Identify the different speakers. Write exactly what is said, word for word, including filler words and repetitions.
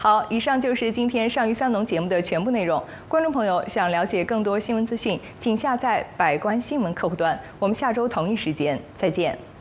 Speaker 1: 好，以上就是今天上渔三农节目的全部内容。观众朋友想了解更多新闻资讯，请下载百官新闻客户端。我们下周同一时间再见。